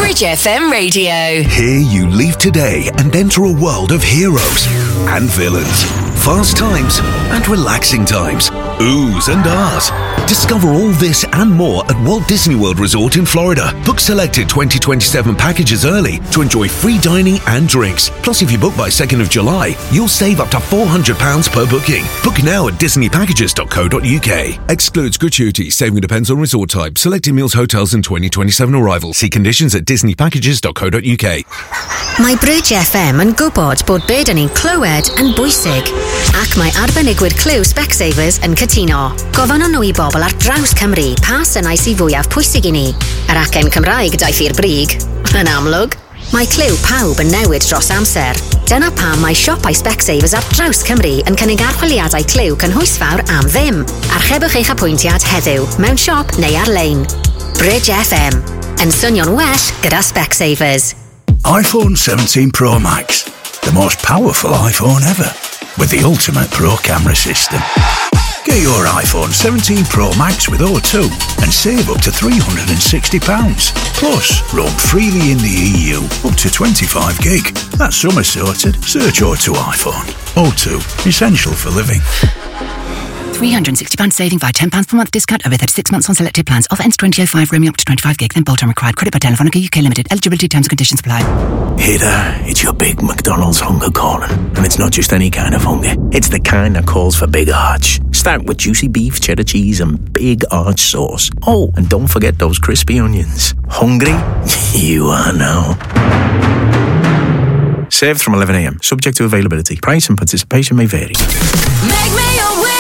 Bridge FM Radio. Here you leave today and enter a world of heroes and villains, fast times and relaxing times, oohs and ahs. Discover all this and more at Walt Disney World Resort in Florida. Book selected 2027 packages early to enjoy free dining and drinks. Plus, if you book by 2nd of July, you'll save up to £400 per booking. Book now at disneypackages.co.uk. Excludes gratuity. Saving depends on resort type. Selected meals, hotels and 2027 arrival. See conditions at disneypackages.co.uk. Mae Bridge FM yn gwybod bod be dyn ni'n clywed yn bwysig. Ac mae arbenigwyr Cliw Specsavers yn cytuno. Gofyn nhw i bobl ar draws Cymru pa synau sy'n fwyaf pwysig i ni. Yr acen Cymraeg daeth i'r brig. Yn amlwg, mae Cliw pawb yn newid dros amser. Dyna pam mae siopau Specsavers ar draws Cymru yn cynnig archwiliadau Cliw cynhwysfawr am ddim. Archebwch eich apwyntiad heddiw mewn siop neu ar-lein. Bridge FM. Yn swnio'n well gyda Specsavers. iPhone 17 Pro Max, the most powerful iPhone ever, with the ultimate Pro camera system. Get your iPhone 17 Pro Max with O2 and save up to £360. Plus, roam freely in the EU up to 25 gig. That's summer sorted. Search O2 iPhone. O2, essential for living. £360 saving via £10 per month discount over 36 months on selected plans. Offer ends 2005, roaming up to 25 gig, then bolt-on required. Credit by Telefonica UK Limited. Eligibility terms and conditions apply. Hey there, it's your big McDonald's hunger calling. And it's not just any kind of hunger. It's the kind that calls for big arch. Start with juicy beef, cheddar cheese and big arch sauce. Oh, and don't forget those crispy onions. Hungry? You are now. Served from 11 a.m. Subject to availability. Price and participation may vary. Make me a winner!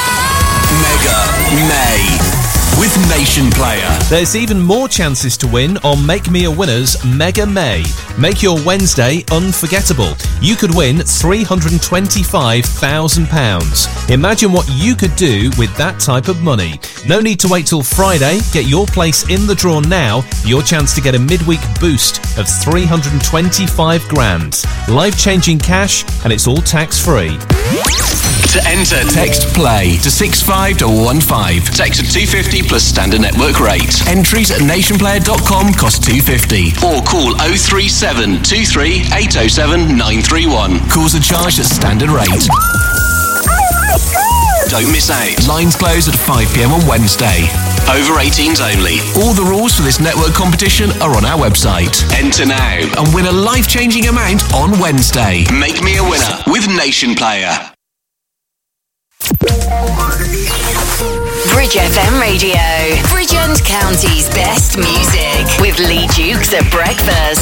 Mega May with Nation Player. There's even more chances to win on Make Me a Winner's Mega May. Make your Wednesday unforgettable. You could win £325,000. Imagine what you could do with that type of money. No need to wait till Friday. Get your place in the draw now. Your chance to get a midweek boost of $325,000. Life-changing cash, and it's all tax-free. To enter, text PLAY to 65115. Text at 250 plus standard network rate. Entries at nationplayer.com cost $2.50. Or call 037 23 807 931. Calls are charged at standard rate. Don't miss out. Lines close at 5 p.m. on Wednesday. Over 18s only. All the rules for this network competition are on our website. Enter now and win a life-changing amount on Wednesday. Make me a winner with Nation Player. Bridge FM Radio. Bridge and County's best music with Lee Dukes at breakfast.